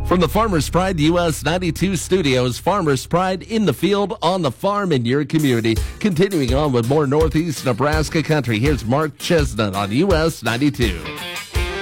From the Farmers Pride US 92 studios, Farmers Pride in the field, on the farm, in your community. Continuing on with more Northeast Nebraska country, here's Mark Chestnut on US 92.